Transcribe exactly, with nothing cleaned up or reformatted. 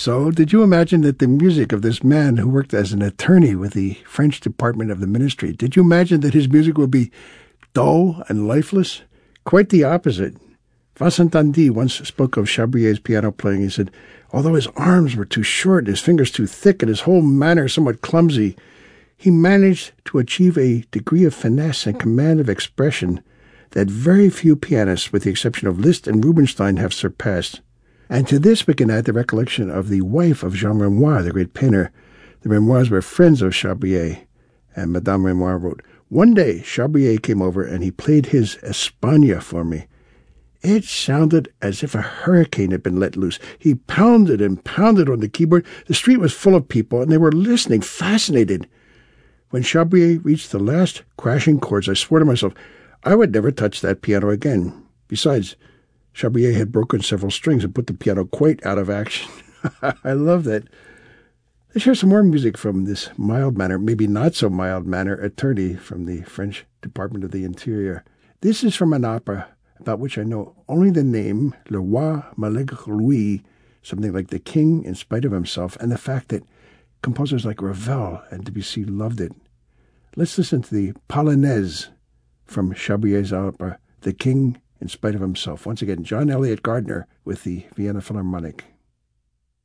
So, did you imagine that the music of this man who worked as an attorney with the French Department of the Ministry, did you imagine that his music would be dull and lifeless? Quite the opposite. Vincent Tandy once spoke of Chabrier's piano playing. He said, although his arms were too short and his fingers too thick and his whole manner somewhat clumsy, he managed to achieve a degree of finesse and command of expression that very few pianists, with the exception of Liszt and Rubinstein, have surpassed. And to this we can add the recollection of the wife of Jean Renoir, the great painter. The Renoirs were friends of Chabrier, and Madame Renoir wrote, one day Chabrier came over and he played his Espagne for me. It sounded as if a hurricane had been let loose. He pounded and pounded on the keyboard. The street was full of people, and they were listening, fascinated. When Chabrier reached the last crashing chords, I swore to myself I would never touch that piano again. Besides, Chabrier had broken several strings and put the piano quite out of action. I love that. Let's hear some more music from this mild-mannered, maybe not-so-mild-mannered attorney from the French Department of the Interior. This is from an opera about which I know only the name, Le Roi Malgré Lui, something like the king in spite of himself, and the fact that composers like Ravel and Debussy loved it. Let's listen to the Polonaise from Chabrier's opera, The King in Spite of Himself. Once again, John Eliot Gardner with the Vienna Philharmonic.